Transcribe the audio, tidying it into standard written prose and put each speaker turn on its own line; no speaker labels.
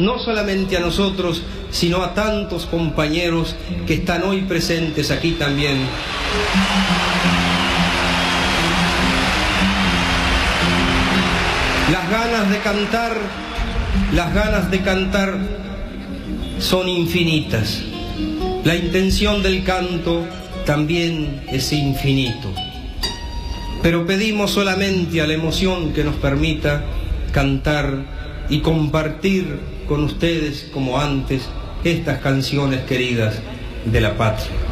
no solamente a nosotros, sino a tantos compañeros que están hoy presentes aquí también. Las ganas de cantar son infinitas. La intención del canto también es infinito. Pero pedimos solamente a la emoción que nos permita cantar y compartir con ustedes, como antes, estas canciones queridas de la patria.